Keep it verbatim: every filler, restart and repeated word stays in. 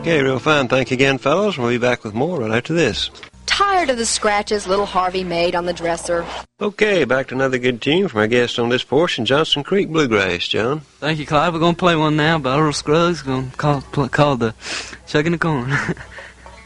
Okay, real fine. Thank you again, fellows. We'll be back with more right after this. Tired of the scratches little Harvey made on the dresser. Okay, back to another good tune from our guest on this portion, Johnson Creek Bluegrass. John? Thank you, Clyde. We're going to play one now by Earl Scruggs. We're going to call, call the Shucking the Corn.